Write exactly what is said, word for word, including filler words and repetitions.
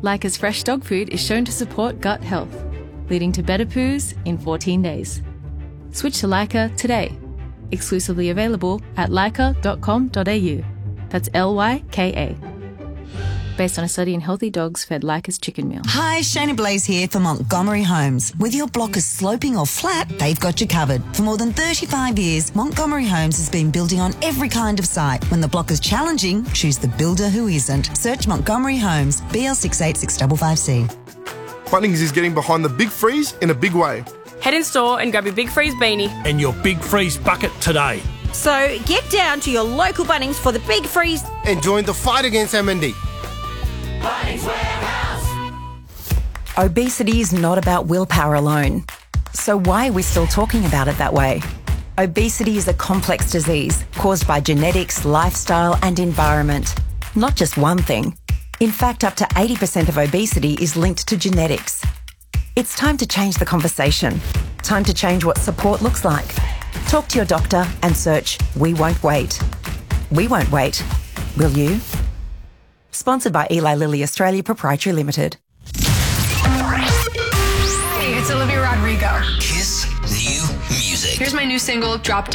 Leica's fresh dog food is shown to support gut health, leading to better poos in fourteen days. Switch to Leica today. Exclusively available at leica dot com dot a u. That's L Y K A. Based on a study in healthy dogs fed Leica's chicken meal. Hi, Shayna Blaze here for Montgomery Homes. Whether your block is sloping or flat, they've got you covered. For more than thirty-five years, Montgomery Homes has been building on every kind of site. When the block is challenging, choose the builder who isn't. Search Montgomery Homes, B L six eight six five five C. Bunnings is getting behind the Big Freeze in a big way. Head in store and grab your Big Freeze beanie and your Big Freeze bucket today. So get down to your local Bunnings for the Big Freeze and join the fight against M N D. Bunnings Warehouse. Obesity is not about willpower alone. So why are we still talking about it that way? Obesity is a complex disease caused by genetics, lifestyle and environment. Not just one thing. In fact, up to eighty percent of obesity is linked to genetics. It's time to change the conversation. Time to change what support looks like. Talk to your doctor and search We Won't Wait. We won't wait. Will you? Sponsored by Eli Lilly Australia Proprietary Limited. Hey, it's Olivia Rodrigo. Kiss new music. Here's my new single, Drop